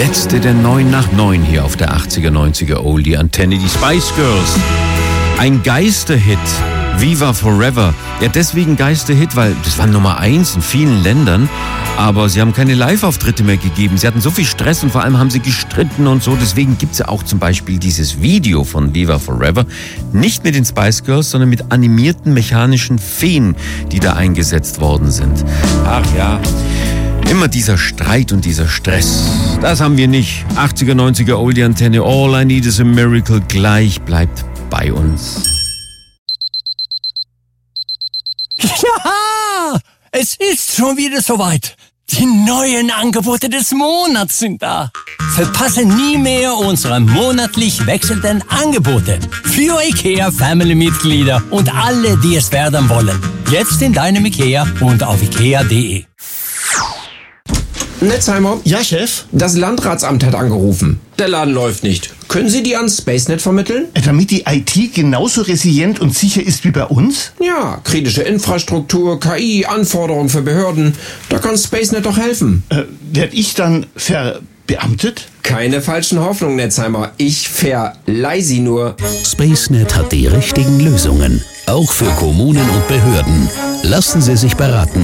Letzte der 9 nach 9 hier auf der 80er, 90er Oldie Antenne, die Spice Girls. Ein Geisterhit, Viva Forever. Ja, deswegen Geisterhit, weil das war Nummer 1 in vielen Ländern, aber sie haben keine Live-Auftritte mehr gegeben. Sie hatten so viel Stress und vor allem haben sie gestritten und so. Deswegen gibt's ja auch zum Beispiel dieses Video von Viva Forever nicht mit den Spice Girls, sondern mit animierten mechanischen Feen, die da eingesetzt worden sind. Ach ja, immer dieser Streit und dieser Stress. Das haben wir nicht. 80er, 90er Oldie Antenne, All I Need is a Miracle. Gleich bleibt bei uns. Ja, es ist schon wieder soweit. Die neuen Angebote des Monats sind da. Verpasse nie mehr unsere monatlich wechselnden Angebote für IKEA-Family-Mitglieder und alle, die es werden wollen. Jetzt in deinem IKEA und auf ikea.de. Netzheimer? Ja, Chef? Das Landratsamt hat angerufen. Der Laden läuft nicht. Können Sie die an SpaceNet vermitteln? Damit die IT genauso resilient und sicher ist wie bei uns? Ja, kritische Infrastruktur, KI, Anforderungen für Behörden. Da kann SpaceNet doch helfen. Werd ich dann verbeamtet? Keine falschen Hoffnungen, Netzheimer. Ich verleih sie nur. SpaceNet hat die richtigen Lösungen. Auch für Kommunen und Behörden. Lassen Sie sich beraten.